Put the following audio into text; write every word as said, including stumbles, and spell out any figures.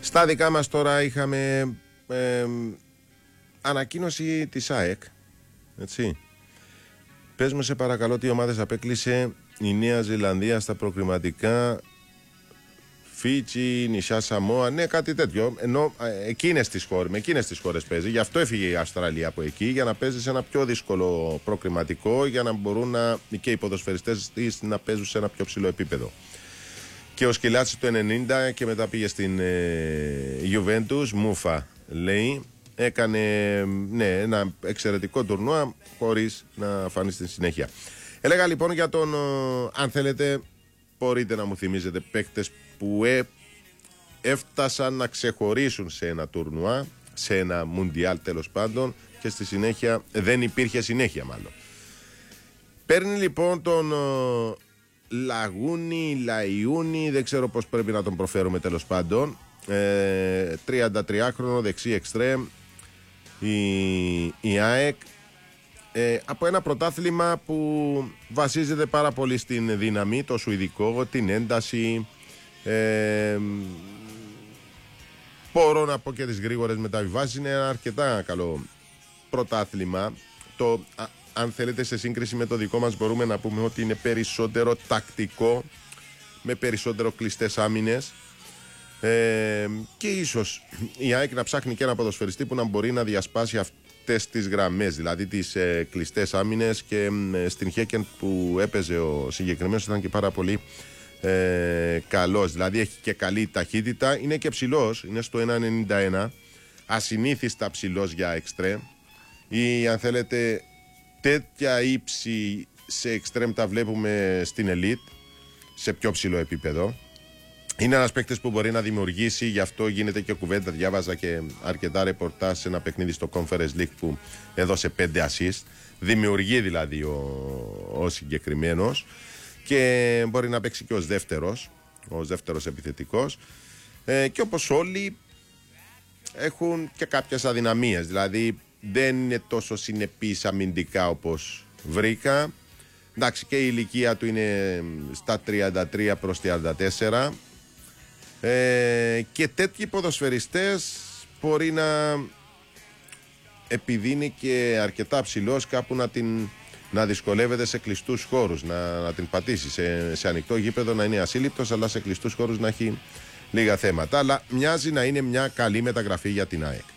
Στα δικά μας τώρα είχαμε ε, ανακοίνωση της ΑΕΚ, έτσι. Πες μου σε παρακαλώ τι ομάδες απέκλεισε η Νέα Ζηλανδία στα προκριματικά, Φίτζι, νησιά Σαμόα, ναι, κάτι τέτοιο. Ενώ εκείνες τις χώρες, με εκείνες τις χώρες παίζει. Γι' αυτό έφυγε η Αυστραλία από εκεί, για να παίζει σε ένα πιο δύσκολο προκριματικό, για να μπορούν να, και οι ποδοσφαιριστές της να παίζουν σε ένα πιο ψηλό επίπεδο. Και ο Σκυλάτσι το ενενήντα και μετά πήγε στην ε, Juventus, Μούφα λέει. Έκανε ναι, ένα εξαιρετικό τουρνουά χωρίς να φανεί στη συνέχεια. Έλεγα λοιπόν για τον, αν θέλετε, μπορείτε να μου θυμίζετε παίκτες που ε, έφτασαν να ξεχωρίσουν σε ένα τουρνουά, σε ένα μουντιάλ τέλος πάντων, και στη συνέχεια δεν υπήρχε συνέχεια μάλλον. Παίρνει λοιπόν τον ε, Λαγούνι, Λαϊούνι, δεν ξέρω πώς πρέπει να τον προφέρουμε τέλος πάντων, ε, τριαντατριάχρονο δεξί εξτρέμ, η, η ΑΕΚ, ε, από ένα πρωτάθλημα που βασίζεται πάρα πολύ στην δύναμη, το σουηδικό, την ένταση, ε, μπορώ να πω και τις γρήγορες μεταβιβάσεις. Είναι ένα αρκετά καλό πρωτάθλημα. Το, α, αν θέλετε, σε σύγκριση με το δικό μας μπορούμε να πούμε ότι είναι περισσότερο τακτικό, με περισσότερο κλειστές άμυνες, ε, και ίσως η ΑΕΚ να ψάχνει και ένα ποδοσφαιριστή που να μπορεί να διασπάσει αυτές τις γραμμές, δηλαδή τις ε, κλειστές άμυνες, και ε, στην Χέκεν που έπαιζε ο συγκεκριμένος ήταν και πάρα πολύ ε, καλός, δηλαδή έχει και καλή ταχύτητα, είναι και ψηλός, είναι στο ένα ενενήντα ένα, ασυνήθιστα ψηλός για εξτρέμ, ή αν θέλετε τέτοια ύψη σε εξτρέμ τα βλέπουμε στην ελίτ, σε πιο ψηλό επίπεδο. Είναι ένας παίκτης που μπορεί να δημιουργήσει, γι' αυτό γίνεται και κουβέντα. Διάβαζα και αρκετά ρεπορτάζ σε ένα παιχνίδι στο Conference League που έδωσε πέντε assist. Δημιουργεί δηλαδή ο, ο συγκεκριμένος, και μπορεί να παίξει και ως δεύτερος, ως δεύτερος επιθετικός. Ε, και όπως όλοι έχουν και κάποιες αδυναμίες, δηλαδή δεν είναι τόσο συνεπής αμυντικά όπως βρήκα. Εντάξει, και η ηλικία του είναι στα τριάντα τρία προς τριάντα τέσσερα. Ε, και τέτοιοι ποδοσφαιριστές μπορεί να, επειδή είναι και αρκετά ψηλός, κάπου να, την, να δυσκολεύεται σε κλειστούς χώρους, να, να την πατήσει σε, σε ανοιχτό γήπεδο, να είναι ασύλληπτος, αλλά σε κλειστούς χώρους να έχει λίγα θέματα. Αλλά μοιάζει να είναι μια καλή μεταγραφή για την ΑΕΚ.